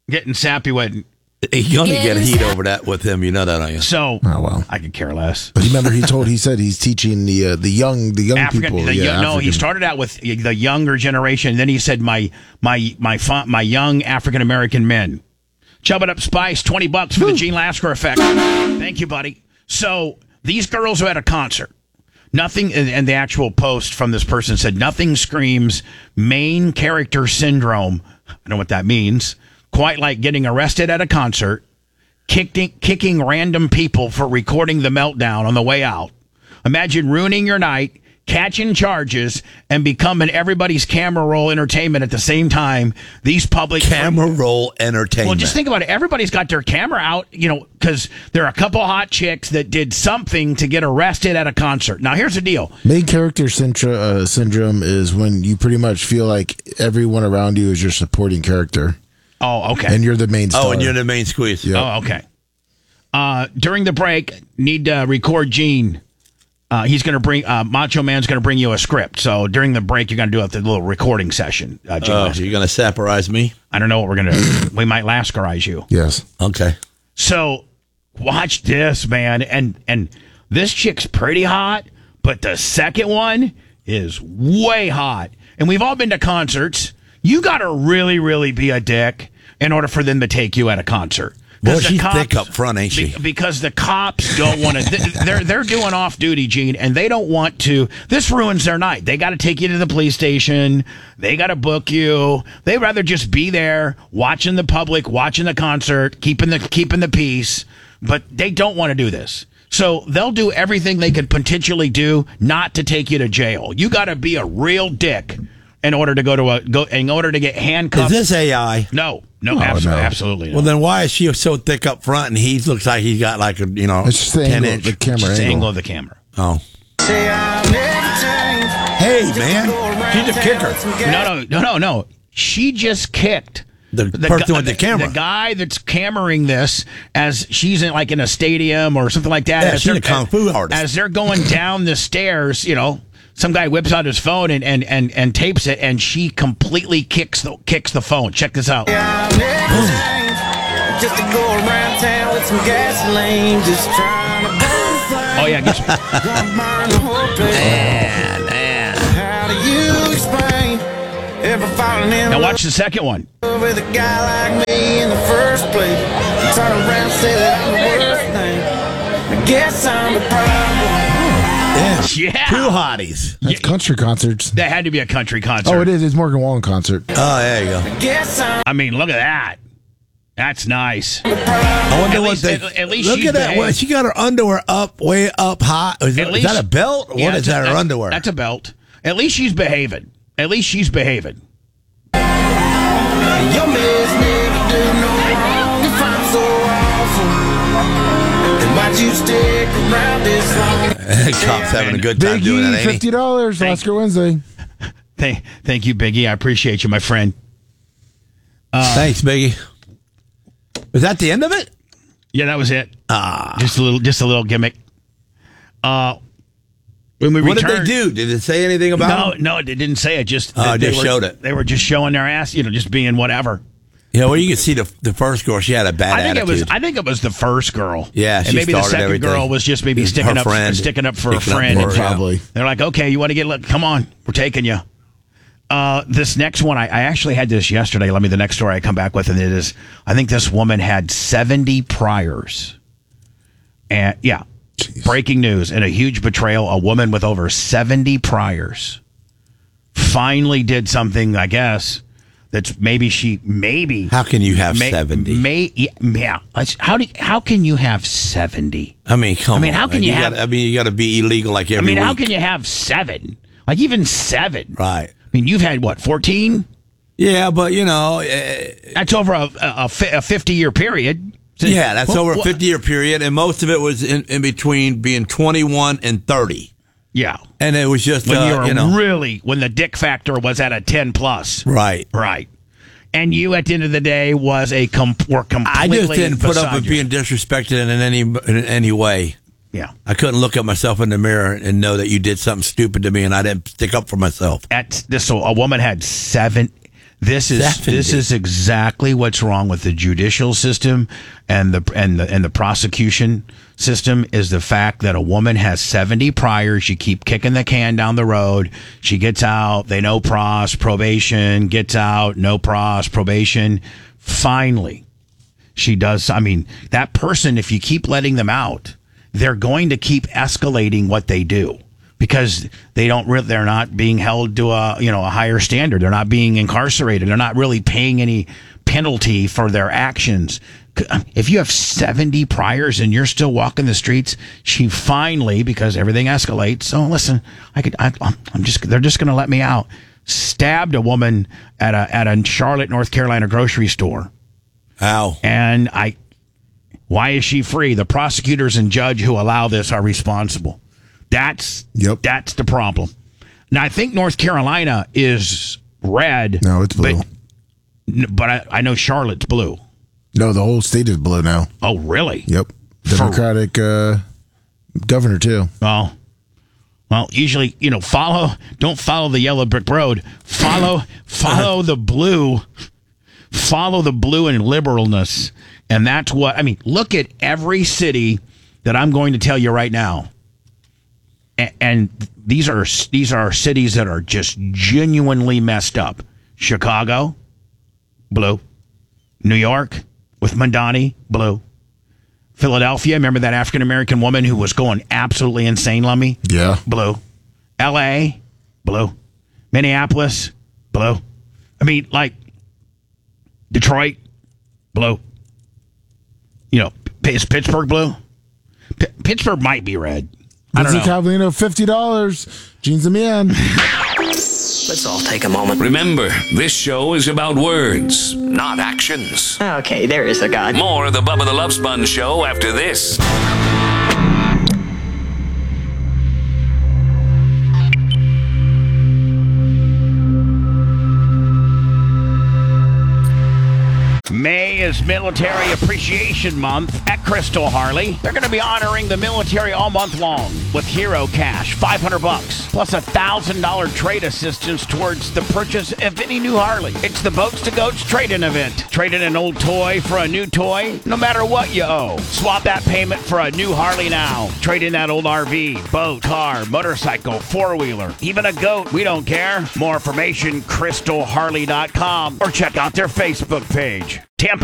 getting sappy with. You're going to get heat over that with him. You know that, aren't you? So, I could care less. But remember, he said he's teaching the young people. He started out with the younger generation. Then he said my young African American men. Chub It Up Spice, $20 for the Gene Lasker effect. Thank you, buddy. So these girls are at a concert. Nothing, and the actual post from this person said, nothing screams main character syndrome. I know what that means. Quite like getting arrested at a concert, kicking random people for recording the meltdown on the way out. Imagine ruining your night, catching charges, and becoming everybody's camera roll entertainment at the same time. These public camera roll entertainment. Well, just think about it. Everybody's got their camera out, because there are a couple hot chicks that did something to get arrested at a concert. Now, here's the deal. Main character syndrome is when you pretty much feel like everyone around you is your supporting character. Oh, okay. And you're the main star. Oh, and you're the main squeeze. Yep. Oh, okay. During the break, need to record Gene. He's going to bring Macho Man's going to bring you a script. So during the break, you're going to do a little recording session. You're going to saporize me? I don't know what we're going to do. We might Laskerize you. Yes. Okay. So watch this, man. And this chick's pretty hot, but the second one is way hot. And we've all been to concerts. You got to really, really be a dick in order for them to take you at a concert. Well, she's thick up front, ain't she? Because the cops don't want to. They're doing off duty, Gene, and they don't want to. This ruins their night. They got to take you to the police station. They got to book you. They'd rather just be there watching the public, watching the concert, keeping the peace. But they don't want to do this. So they'll do everything they could potentially do not to take you to jail. You got to be a real dick in order to in order to get handcuffed. Is this AI? No, absolutely not. Well, then why is she so thick up front and he looks like he's got like a it's just the 10 angle, inch the camera it's angle. the angle of the camera. Oh. Hey, man, she's a kicker. No. She just kicked the person with the camera. The guy that's cameraing this as she's in a stadium or something like that. Yeah, she's a kung fu artist. As they're going down the stairs, some guy whips out his phone and tapes it, and she completely kicks the phone. Check this out. Just to go around town with some gasoline, just trying to burn. Oh yeah, man. How do you explain ever falling in now love watch the second one. with a guy like me in the first place? Turn around and say that I'm the worst thing. I guess I'm the problem. Yeah. Two hotties. That's country concerts. That had to be a country concert. Oh, it is. It's Morgan Wallen concert. Oh, there you go. Guess I'm I mean, look at that. That's nice. I wonder what at least look she's at that. behaved. Well, she got her underwear up, way up high. Is that a belt? Or what is that? Her underwear? That's a belt. At least she's behaving. your miss never do no wrong if I'm so awful. And why'd you stick around this long? Cop's having a good time doing that, ain't he? $50, Oscar Wednesday. Thank you, Biggie. I appreciate you, my friend. Thanks, Biggie. Was that the end of it? Yeah, that was it. Just a little gimmick. When we What returned, did they do? Did it say anything about it? No, it didn't say it. Just showed it. They were just showing their ass, just being whatever. Yeah, well, you can see the first girl. She had a bad attitude. I think it was the first girl. Yeah, and she maybe the started second everything. girl was just maybe sticking up for a friend. Probably. They're like, okay, you want to get? Come on, we're taking you. This next one, I actually had this yesterday. The next story I come back with, and it is, I think this woman had 70 priors. And yeah, jeez. Breaking news and a huge betrayal. A woman with over 70 priors finally did something, I guess, that's maybe. How can you have 70? Yeah. How can you have 70? I mean, come on. How can you have? You got to be illegal like every week. How can you have 7? Even 7. Right. You've had, 14? Yeah, but, that's over a 50-year period. Yeah, that's over a 50-year period, and most of it was in between being 21 and 30. Yeah. And it was just, when the dick factor was at a 10+. Right. Right. And you, at the end of the day, were completely I just didn't put up with beside being disrespected in any way. Yeah. I couldn't look at myself in the mirror and know that you did something stupid to me and I didn't stick up for myself. So a woman had 70 This is exactly what's wrong with the judicial system and the prosecution system is the fact that a woman has 70 priors. You keep kicking the can down the road. She gets out. They no pros, probation, gets out, no pros, probation. Finally, she does. I mean, that person, if you keep letting them out, they're going to keep escalating what they do. Because they're not being held to a higher standard. They're not being incarcerated. They're not really paying any penalty for their actions. If you have 70 priors and you're still walking the streets, she finally, because everything escalates. Oh, listen, they're just going to let me out. Stabbed a woman at a Charlotte, North Carolina grocery store. How? And why is she free? The prosecutors and judge who allow this are responsible. That's the problem. Now, I think North Carolina is red. No, it's blue. But I know Charlotte's blue. No, the whole state is blue now. Oh, really? Yep. Democratic governor, too. Oh. Well, usually, don't follow the yellow brick road. Follow the blue. Follow the blue and liberalness. And that's what, look at every city that I'm going to tell you right now. And these are cities that are just genuinely messed up. Chicago, blue. New York with Mamdani, blue. Philadelphia, remember that African American woman who was going absolutely insane on me? Yeah. Blue. L.A., blue. Minneapolis, blue. Detroit, blue. Is Pittsburgh blue? Pittsburgh might be red. I don't know. Cavallino, $50. Jeans and man. Let's all take a moment. Remember, this show is about words, not actions. Okay, there is a God. More of the Bubba the Love Sponge Show after this. May is Military Appreciation Month at Crystal Harley. They're going to be honoring the military all month long with Hero Cash, $500, plus $1,000 trade assistance towards the purchase of any new Harley. It's the Boats to Goats trade-in event. Trade in an old toy for a new toy, no matter what you owe. Swap that payment for a new Harley now. Trade in that old RV, boat, car, motorcycle, four-wheeler, even a goat. We don't care. More information, crystalharley.com, or check out their Facebook page. Tampa